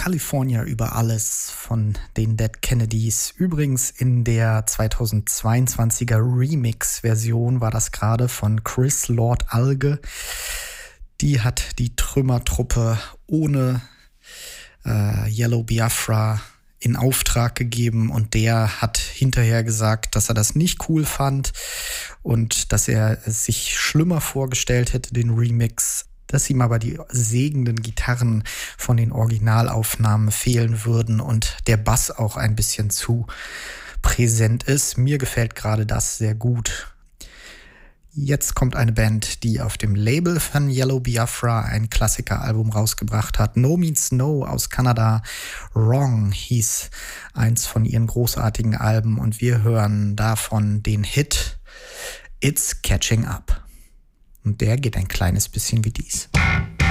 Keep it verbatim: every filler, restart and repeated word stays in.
California über alles von den Dead Kennedys. Übrigens in der zweitausendzweiundzwanziger Remix-Version war das gerade von Chris Lord-Alge. Die hat die Trümmertruppe ohne äh, Yellow Biafra in Auftrag gegeben und der hat hinterher gesagt, dass er das nicht cool fand und dass er es sich schlimmer vorgestellt hätte, den Remix, dass ihm aber die segenden Gitarren von den Originalaufnahmen fehlen würden und der Bass auch ein bisschen zu präsent ist. Mir gefällt gerade das sehr gut. Jetzt kommt eine Band, die auf dem Label von Yellow Biafra ein Klassikeralbum rausgebracht hat. No Means No aus Kanada. Wrong hieß eins von ihren großartigen Alben und wir hören davon den Hit It's Catching Up. Und der geht ein kleines bisschen wie dies.